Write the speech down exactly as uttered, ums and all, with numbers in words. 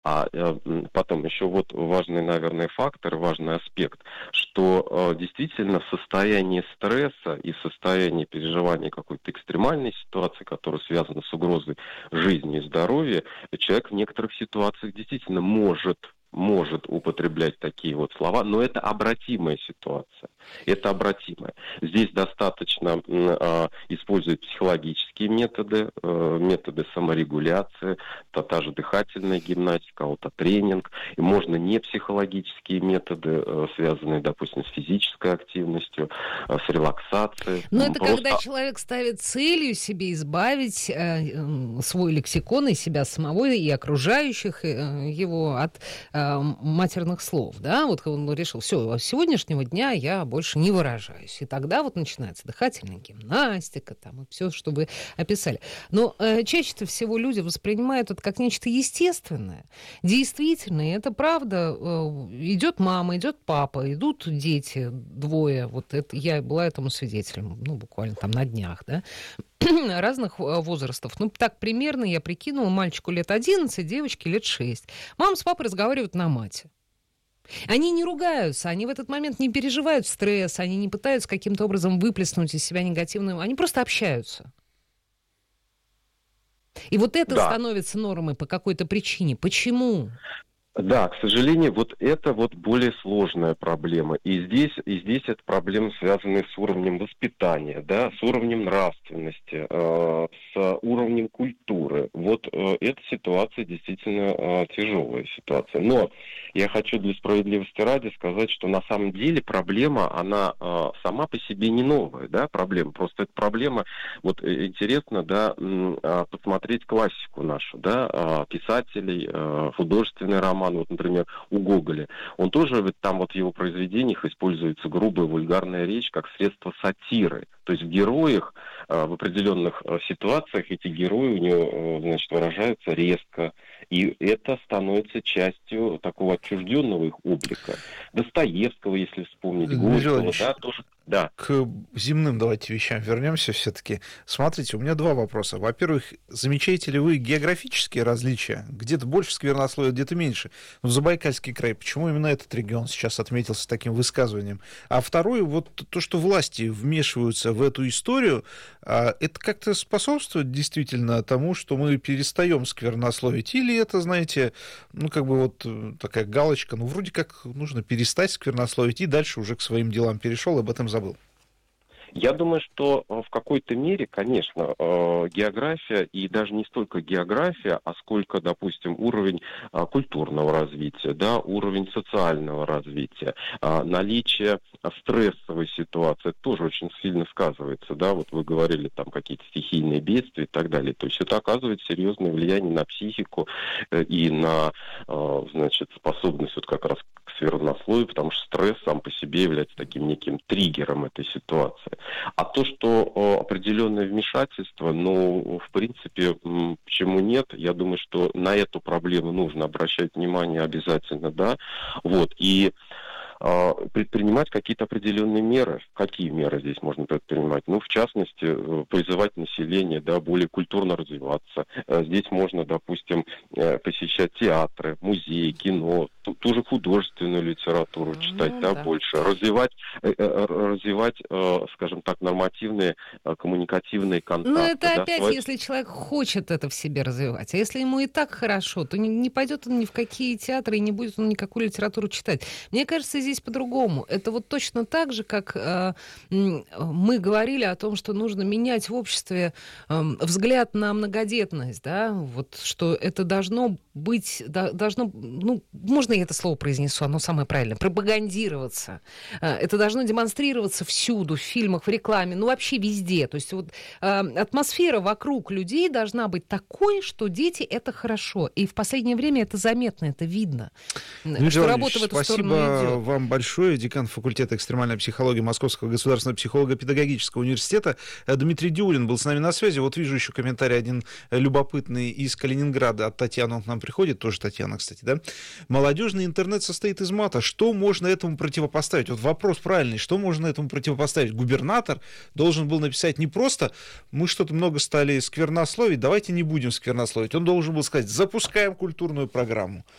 А э, потом еще вот важный, наверное, фактор, важный аспект, что э, действительно в состоянии стресса и в состоянии переживания какой-то экстремальной ситуации, которая связана с угрозой жизни и здоровья, человек в некоторых ситуациях действительно может может употреблять такие вот слова, но это обратимая ситуация. Это обратимая. Здесь достаточно э, использовать психологические методы, э, методы саморегуляции, та, та же дыхательная гимнастика, аутотренинг. И можно не психологические методы, э, связанные, допустим, с физической активностью, э, с релаксацией. Но это Просто... когда человек ставит целью себе избавить э, свой лексикон и себя самого, и окружающих э, его от э, матерных слов, да, вот он решил, все, с сегодняшнего дня я больше не выражаюсь. И тогда вот начинается дыхательная гимнастика, там, и все, что вы описали. Но э, чаще всего люди воспринимают это как нечто естественное. Действительно, и это правда. Э, идет мама, идет папа, идут дети, двое. Вот это, я была этому свидетелем, ну, буквально там на днях, да, разных возрастов. Ну, так примерно я прикинула, мальчику лет одиннадцать, девочке лет шесть. Мама с папой разговаривают на мате. Они не ругаются, они в этот момент не переживают стресс, они не пытаются каким-то образом выплеснуть из себя негативную, они просто общаются. И вот это Да. становится нормой по какой-то причине. Почему? Да, к сожалению, вот это вот более сложная проблема. И здесь, и здесь это проблемы, связанные с уровнем воспитания, да, с уровнем нравственности, э, с уровнем культуры. Вот э, эта ситуация действительно э, тяжелая ситуация. Но я хочу для справедливости ради сказать, что на самом деле проблема, она э, сама по себе не новая, да, проблема. Просто эта проблема, вот э, интересно, да, э, посмотреть классику нашу, да, э, писателей, э, художественный роман. Вот, например, у Гоголя. Он тоже, там вот в его произведениях используется грубая вульгарная речь как средство сатиры. То есть в героях, в определенных ситуациях эти герои у него, значит, выражаются резко. И это становится частью такого отчужденного их облика. Достоевского, если вспомнить, Горького, да, тоже. Да. К земным давайте вещам вернемся все-таки. Смотрите, у меня два вопроса. Во-первых, замечаете ли вы географические различия? Где-то больше сквернословия, где-то меньше. Ну, Забайкальский край, почему именно этот регион сейчас отметился таким высказыванием? А второе, вот то, что власти вмешиваются в эту историю, это как-то способствует действительно тому, что мы перестаем сквернословить? Или это, знаете, ну, как бы вот такая галочка, ну, вроде как нужно перестать сквернословить и дальше уже к своим делам перешел, об этом забыл? Я думаю, что в какой-то мере, конечно, география, и даже не столько география, а сколько, допустим, уровень культурного развития, да, уровень социального развития, наличие стрессовой ситуации тоже очень сильно сказывается, да, вот вы говорили там какие-то стихийные бедствия и так далее, то есть это оказывает серьезное влияние на психику и на, значит, способность вот как раз к сквернословию, потому что стресс сам по себе является таким неким триггером этой ситуации. А то, что о, определенное вмешательство, ну, в принципе, м, почему нет? Я думаю, что на эту проблему нужно обращать внимание обязательно, да. Вот, и э, предпринимать какие-то определенные меры. Какие меры здесь можно предпринимать? Ну, в частности, э, призывать население, да, более культурно развиваться. Э, здесь можно, допустим, э, посещать театры, музеи, кино, ту, ту же художественную литературу читать, ну, да, да, больше, развивать, э, э, развивать, э, скажем так, нормативные э, коммуникативные контакты. ну, это да, опять, свои... если человек хочет это в себе развивать. А если ему и так хорошо, то не, не пойдет он ни в какие театры и не будет он никакую литературу читать. Мне кажется, здесь по-другому. Это вот точно так же, как э, мы говорили о том, что нужно менять в обществе э, взгляд на многодетность, да, вот что это должно быть, да, должно, ну, можно я это слово произнесу, оно самое правильное, пропагандироваться. Э, это должно демонстрироваться всюду, в фильмах, в рекламе, ну, вообще везде. То есть вот э, атмосфера вокруг людей должна быть такой, что дети — это хорошо. И в последнее время это заметно, это видно, Юрий что Иванович, работа в эту сторону спасибо идет. вам вам большое. Декан факультета экстремальной психологии Московского государственного психолого-педагогического университета Дмитрий Дюлин был с нами на связи. Вот вижу еще комментарий один любопытный из Калининграда от Татьяны. Он к нам приходит, тоже Татьяна, кстати, да? Молодежный интернет состоит из мата. Что можно этому противопоставить? Вот вопрос правильный. Что можно этому противопоставить? Губернатор должен был написать не просто «мы что-то много стали сквернословить, давайте не будем сквернословить». Он должен был сказать «запускаем культурную программу».